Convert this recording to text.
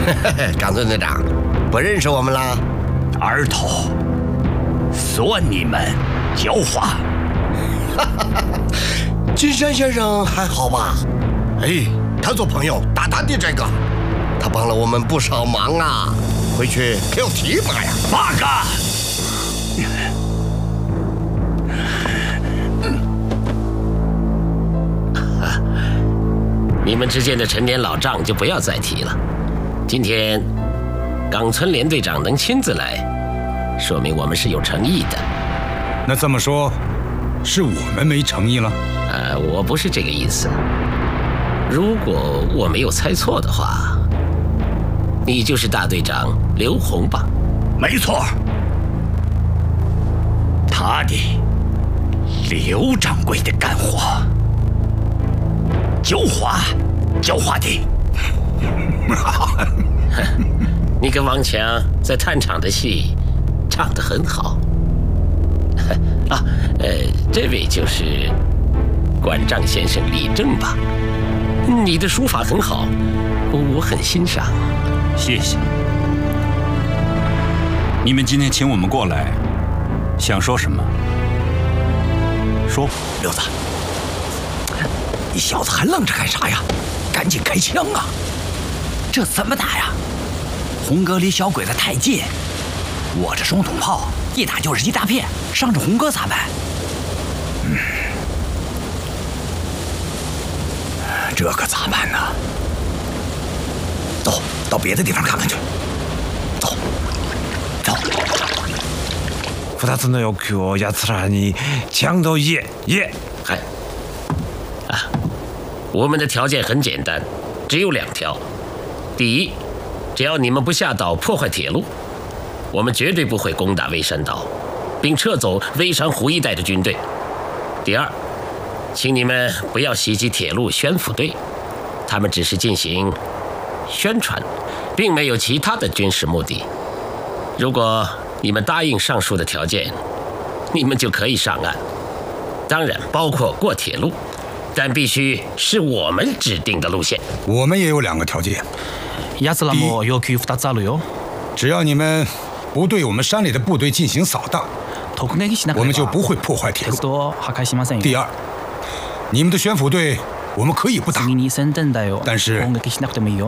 长村队长，不认识我们啦？ 儿头，算你们狡猾。 金山先生还好吧？哎，他做朋友大大的这个，他帮了我们不少忙啊，回去可要提拔呀。 八嘎！ 你们之间的陈年老账就不要再提了。今天冈村连队长能亲自来，说明我们是有诚意的。 那这么说，是我们没诚意了？ 我不是这个意思。如果我没有猜错的话，你就是大队长刘洪吧？ 没错，他的刘掌柜的干活，狡猾的。 你跟王强在探场的戏唱得很好。这位就是关丈先生李正吧？你的书法很好，我很欣赏。 谢谢。你们今天请我们过来，想说什么？说。 刘子，你小子还愣着干啥呀？赶紧开枪啊！这怎么打呀？红哥离小鬼子太近，我这双筒炮一打就是一大片，伤着红哥咋办？这可咋办呢？走到别的地方看看去。走。 2つの欲求を奴らにちゃんと言え。 我们的条件很简单，只有2条。第一，只要你们不下岛破坏铁路，我们绝对不会攻打微山岛，并撤走微山湖一带的军队。第二，请你们不要袭击铁路宣抚队，他们只是进行宣传，并没有其他的军事目的。如果你们答应上述的条件，你们就可以上岸，当然包括过铁路，但必须是我们指定的路线。 我们也有2个条件。 奴らも要求2つあるよ。 只要你们不对我们山里的部队进行扫荡，我们就不会破坏铁路。第二，你们的宣抚队我们可以不打，但是